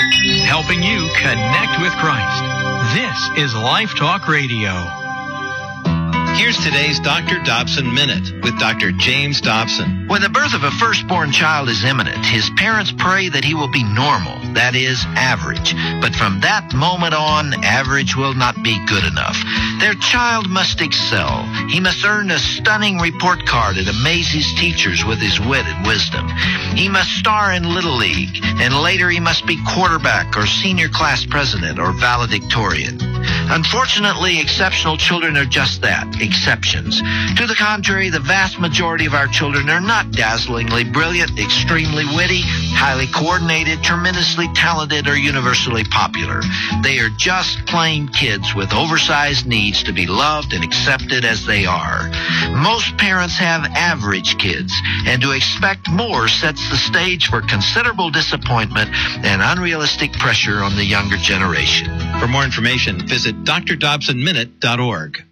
helping you connect with Christ. This is Life Talk Radio. Here's today's Dr. Dobson Minute with Dr. James Dobson. When the birth of a firstborn child is imminent, his parents pray that he will be normal, that is, average. But from that moment on, average will not be good enough. Their child must excel. He must earn a stunning report card and amaze his teachers with his wit and wisdom. He must star in Little League, and later he must be quarterback or senior class president or valedictorian. Unfortunately, exceptional children are just that, exceptions. To the contrary, the vast majority of our children are not dazzlingly brilliant, extremely witty, highly coordinated, tremendously talented, or universally popular. They are just plain kids with oversized needs to be loved and accepted as they are. Most parents have average kids, and to expect more sets the stage for considerable disappointment and unrealistic pressure on the younger generation. For more information, visit drdobsonminute.org.